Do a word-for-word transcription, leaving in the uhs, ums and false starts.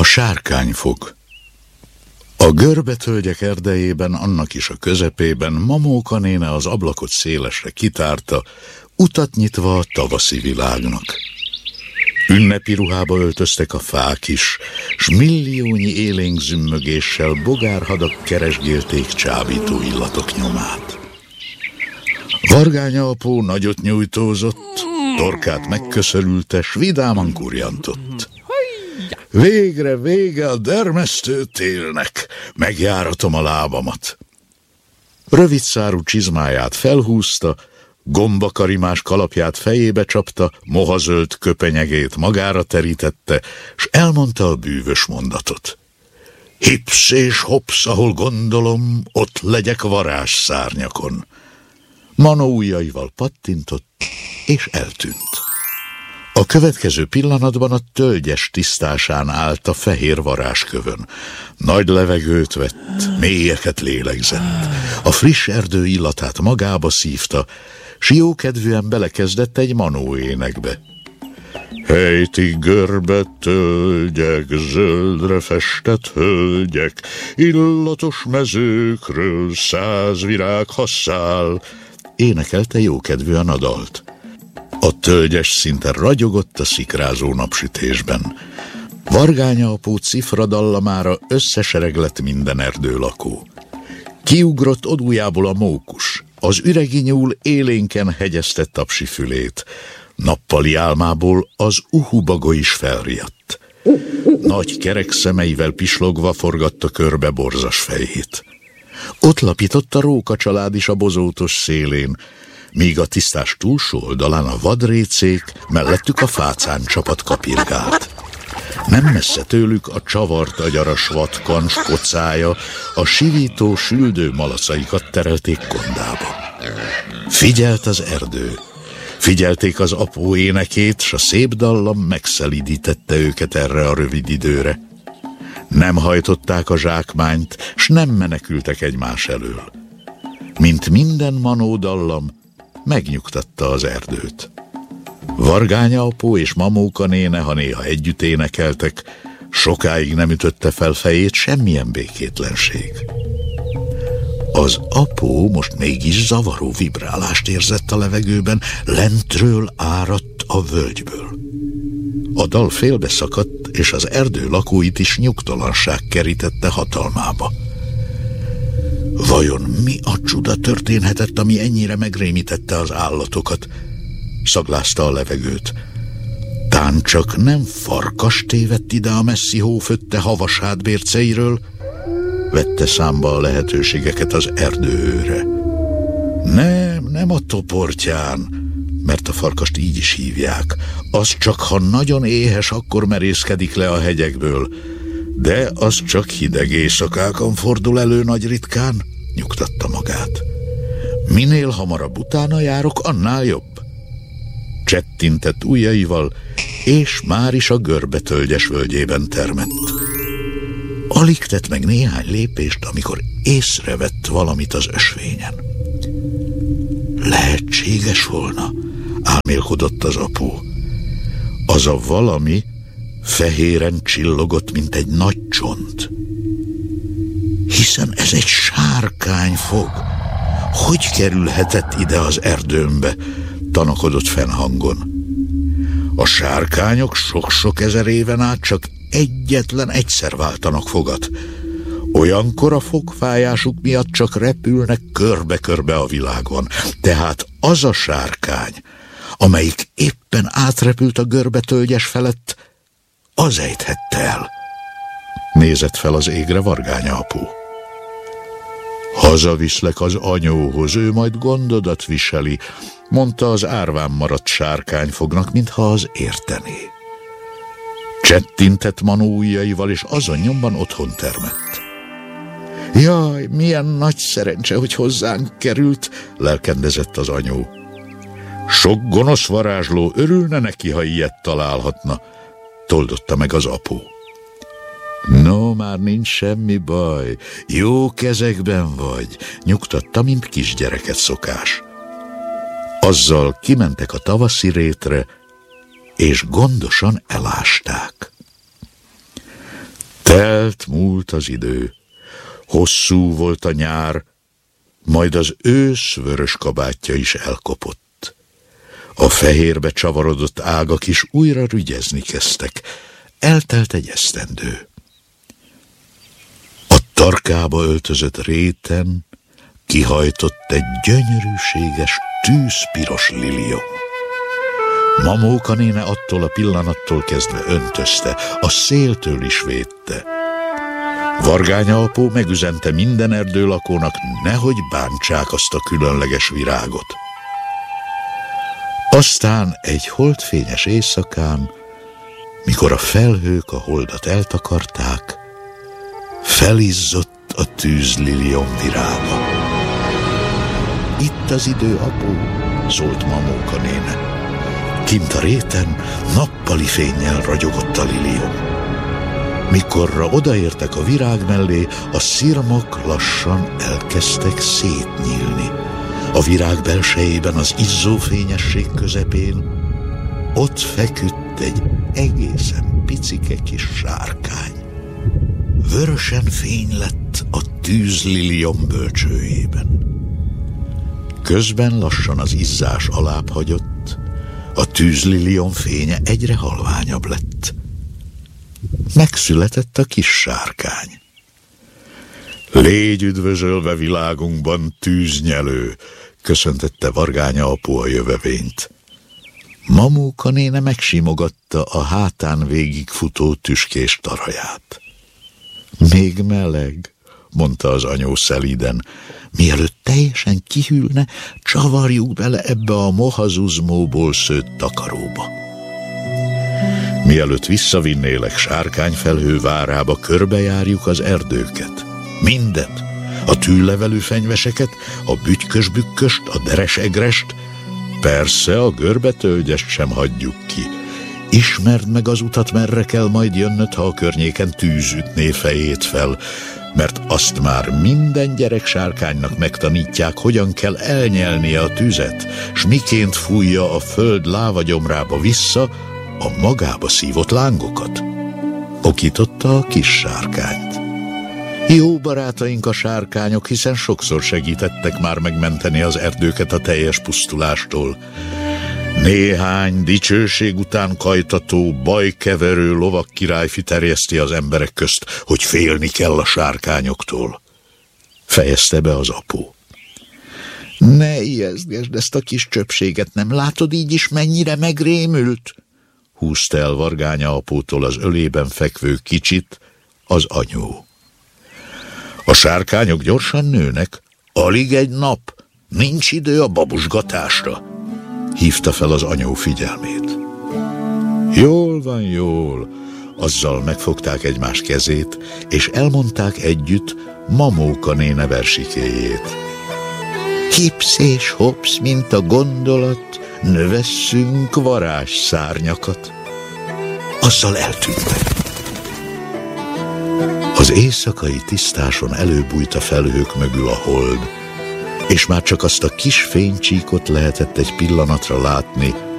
A sárkányfog. A görbetölgyek erdejében, annak is a közepében Mamóka néne az ablakot szélesre kitárta, utat nyitva a tavaszi világnak. Ünnepi ruhába öltöztek a fák is, s milliónyi élénk zümmögéssel bogárhadak keresgélték csábító illatok nyomát. Vargánya apó nagyot nyújtózott, torkát megköszörülte, s vidáman kurjantott. Végre vége a dermesztő télnek, megjáratom a lábamat. Rövidszárú csizmáját felhúzta, gombakarimás kalapját fejébe csapta, mohazöld köpenyegét magára terítette, s elmondta a bűvös mondatot. Hipsz és hopsz, ahol gondolom, ott legyek varázsszárnyakon. Manó ujjaival pattintott, és eltűnt. A következő pillanatban a tölgyes tisztásán állt a fehér varázskövön. Nagy levegőt vett, mélyeket lélegzett. A friss erdő illatát magába szívta, s jókedvűen belekezdett egy manó énekbe. Hejti görbe tölgyek, zöldre festett hölgyek, illatos mezőkről száz virág hasszál. Énekelte jókedvűen a dalt. A tölgyes szinte ragyogott a szikrázó napsütésben. Vargánya apó cifra dallamára összesereglett minden erdőlakó. Kiugrott odújából a mókus, az üregi nyúl élénken hegyezte tapsi fülét. Nappali álmából az uhubago is felriadt. Nagy kerek szemeivel pislogva forgatta körbe borzas fejét. Ott lapított a róka család is a bozótos szélén, míg a tisztás túlsó oldalán a vadrécék, mellettük a fácán csapat kapirgált. Nem messze tőlük a csavart agyaras vadkan skocája, a sivító, süldő malacaikat terelték kondába. Figyelt az erdő, figyelték az apó énekét, s a szép dallam megszelidítette őket erre a rövid időre. Nem hajtották a zsákmányt, s nem menekültek egymás elől. Mint minden manó dallam, megnyugtatta az erdőt. Vargánya apó és Mamóka néne, ha néha együtt énekeltek, sokáig nem ütötte fel fejét semmilyen békétlenség. Az apó most mégis zavaró vibrálást érzett a levegőben, lentről áradt a völgyből. A dal félbeszakadt, és az erdő lakóit is nyugtalanság kerítette hatalmába. Vajon mi a csuda történhetett, ami ennyire megrémítette az állatokat? Szaglázta a levegőt. Tán csak nem farkas tévedt ide a messzi hófötte havas hátbérceiről? Vette számba a lehetőségeket az erdőőre. Nem, nem a toportyán, mert a farkast így is hívják. Az csak, ha nagyon éhes, akkor merészkedik le a hegyekből. De az csak hideg éjszakákon fordul elő nagy ritkán, nyugtatta magát. Minél hamarabb utána járok, annál jobb. Csettintett ujjaival, és már is a görbetölgyes völgyében termett. Alig tett meg néhány lépést, amikor észrevett valamit az ösvényen. Lehetséges volna, álmélkodott az apó. Az a valami fehéren csillogott, mint egy nagy csont. Hiszen ez egy sárkányfog. Hogy kerülhetett ide az erdőmbe? Tanakodott fennhangon. A sárkányok sok-sok ezer éven át csak egyetlen egyszer váltanak fogat. Olyankor a fogfájásuk miatt csak repülnek körbe-körbe a világon. Tehát az a sárkány, amelyik éppen átrepült a görbetölgyes felett, az ejthette el. Nézett fel az égre Vargánya apó. Hazaviszlek az anyóhoz, ő majd gondodat viseli, mondta az árván maradt sárkányfognak, mintha az értené. Csettintett Manó ujjaival, és azon nyomban otthon termett. Jaj, milyen nagy szerencse, hogy hozzánk került, lelkendezett az anyó. Sok gonosz varázsló örülne neki, ha ilyet találhatna, toldotta meg az apó. No, már nincs semmi baj, jó kezekben vagy, nyugtatta, mint kisgyereket szokás. Azzal kimentek a tavaszi rétre, és gondosan elásták. Telt múlt az idő, hosszú volt a nyár, majd az ősz vörös kabátja is elkopott. A fehérbe csavarodott ágak is újra rügyezni kezdtek. Eltelt egy esztendő. A tarkába öltözött réten kihajtott egy gyönyörűséges, tűzpiros liliom. Mamóka néne attól a pillanattól kezdve öntözte, a széltől is védte. Vargánya apó megüzente minden erdőlakónak, nehogy bántsák azt a különleges virágot. Aztán egy holdfényes éjszakán, mikor a felhők a holdat eltakarták, felizzott a tűzliliom virága. Itt az idő, apó, szólt Mamóka néne. Kint a réten nappali fénnyel ragyogott a liliom. Mikorra odaértek a virág mellé, a szirmok lassan elkezdtek szétnyílni. A virág belsejében, az izzó fényesség közepén ott feküdt egy egészen picike kis sárkány. Vörösen fény lett a tűzliliom bölcsőjében. Közben lassan az izzás alább hagyott, a tűzliliom fénye egyre halványabb lett. Megszületett a kis sárkány. Légy üdvözölve világunkban, tűznyelő, köszöntette Vargánya apu a jövevényt. Mamóka néne megsimogatta a hátán végigfutó tüskés taraját. Még meleg, mondta az anyó szelíden. Mielőtt teljesen kihűlne, csavarjuk bele ebbe a mohazuzmóból szőtt takaróba. Mielőtt visszavinnélek sárkányfelhő várába, körbejárjuk az erdőket. Mindet, a tűlevelű fenyveseket, a bütykös-bükköst, a deres-egrest, persze a görbetölgyest sem hagyjuk ki. Ismerd meg az utat, merre kell majd jönnöd, ha a környéken tűz ütné fejét fel, mert azt már minden gyerek sárkánynak megtanítják, hogyan kell elnyelnie a tüzet, s miként fújja a föld lávagyomrába vissza a magába szívott lángokat. Okította a kis sárkányt. Jó barátaink a sárkányok, hiszen sokszor segítettek már megmenteni az erdőket a teljes pusztulástól. Néhány dicsőség után kajtató, bajkeverő lovagkirályfi terjeszti az emberek közt, hogy félni kell a sárkányoktól. Fejezte be az apó. Ne ijesztgesd ezt a kis csöpséget, nem látod így is, mennyire megrémült? Húzta el Vargánya apótól az ölében fekvő kicsit az anyó. A sárkányok gyorsan nőnek, alig egy nap, nincs idő a babusgatásra. Hívta fel az anyó figyelmét. Jól van, jól. Azzal megfogták egymás kezét, és elmondták együtt Mamóka néne versikéjét. Hipsz és hopsz, mint a gondolat, növesszünk varázsszárnyakat. Azzal eltűntek. Az éjszakai tisztáson előbújt a felhők mögül a hold, és már csak azt a kis fénycsíkot lehetett egy pillanatra látni,